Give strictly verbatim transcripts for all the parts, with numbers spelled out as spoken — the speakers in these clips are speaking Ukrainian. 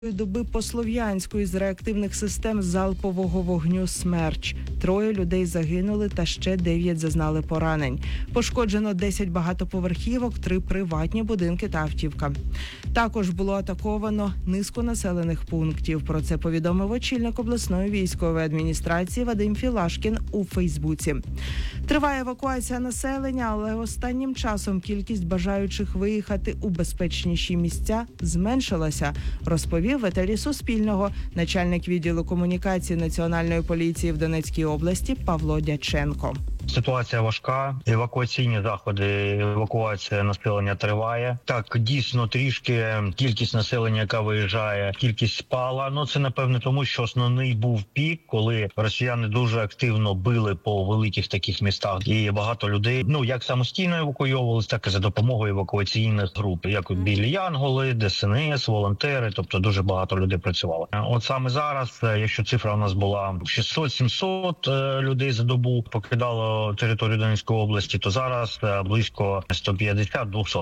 доби по Слов'янську із реактивних систем залпового вогню «Смерч». Троє людей загинули та ще дев'ять зазнали поранень. Пошкоджено десять багатоповерхівок, три приватні будинки та автівка. Також було атаковано низку населених пунктів. Про це повідомив очільник обласної військової адміністрації Вадим Філашкін у Фейсбуці. Триває евакуація населення, але останнім часом кількість бажаючих виїхати у безпечніші місця зменшилася, розповів в етері Суспільного начальник відділу комунікації Національної поліції в Донецькій області Павло Дяченко. Ситуація важка, евакуаційні заходи, евакуація населення триває. Так, дійсно, трішки кількість населення, яка виїжджає, кількість спала. Ну, це, напевне, тому що основний був пік, коли росіяни дуже активно били по великих таких містах. І багато людей, ну, як самостійно евакуйовувалися, так і за допомогою евакуаційних груп. Як білі янголи, ДСНС, волонтери, тобто дуже багато людей працювало. От саме зараз, якщо цифра у нас була шістсот-сімсот людей за добу покидало територію Донецької області, то зараз близько сто п'ятдесят-двісті.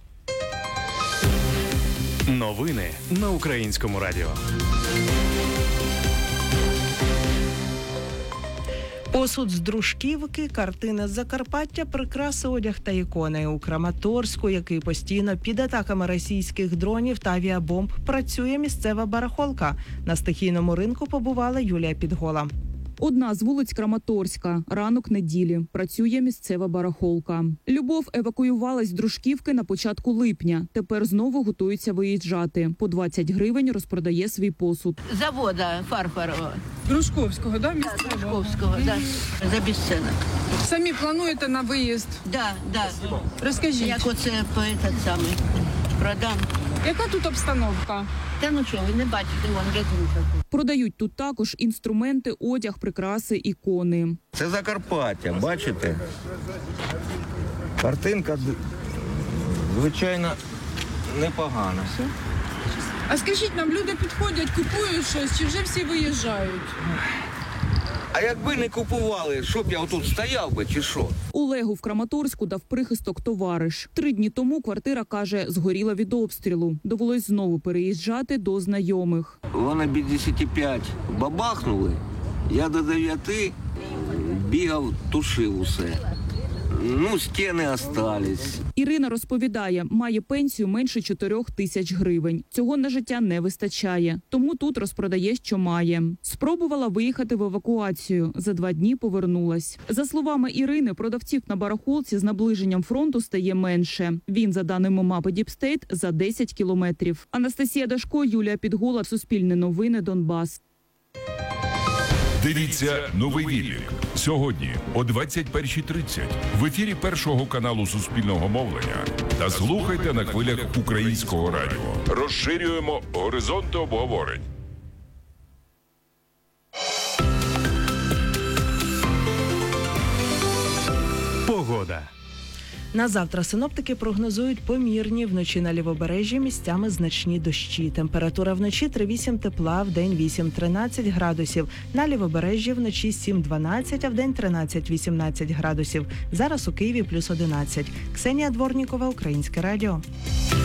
Новини на Українському радіо. Посуд з Дружківки, картини з Закарпаття, прикраси, одяг та ікони. У Краматорську, який постійно під атаками російських дронів та авіабомб, працює місцева барахолка. На стихійному ринку побувала Юлія Підгола. Одна з вулиць Краматорська. Ранок неділі. Працює місцева барахолка. Любов евакуювалась з Дружківки на початку липня. Тепер знову готується виїжджати. По двадцять гривень розпродає свій посуд. Завода Фарфарова. Дружковського, да, місцевого? Дружковського, да. За безцінок. Самі плануєте на виїзд? Да, да. Розкажіть. Як оце по этот самий продам. Яка тут обстановка? Та ну що, ви не бачите, вон газуха. Продають тут також інструменти, одяг, прикраси, ікони. Це Закарпаття, бачите? Картинка, звичайно, непогана. А скажіть нам, люди підходять, купують щось, чи вже всі виїжджають? А якби не купували, щоб я отут стояв би, чи що? Олегу в Краматорську дав прихисток товариш. Три дні тому квартира, каже, згоріла від обстрілу. Довелось знову переїжджати до знайомих. Вони без десяти п'ять бабахнули, я до дев'яти бігав, тушив усе. Ну, стіни остались. Ірина розповідає, має пенсію менше чотирьох тисяч гривень. Цього на життя не вистачає, тому тут розпродає, що має. Спробувала виїхати в евакуацію. За два дні повернулась. За словами Ірини, продавців на барахолці з наближенням фронту стає менше. Він, за даними мапи Діпстейт, за десять кілометрів. Анастасія Дашко, Юлія Підгола, Суспільне новини, Донбас. Дивіться «Новий Віллік» сьогодні о двадцять першій тридцять в ефірі Першого каналу Суспільного мовлення та слухайте на хвилях Українського радіо. Розширюємо горизонти обговорень. Погода. На завтра синоптики прогнозують помірні, вночі на лівобережжі місцями значні дощі. Температура вночі три-вісім тепла, вдень вісім-тринадцять градусів. На лівобережжі вночі сім-дванадцять, а вдень тринадцять-вісімнадцять градусів. Зараз у Києві плюс одинадцять. Ксенія Дворнікова, Українське радіо.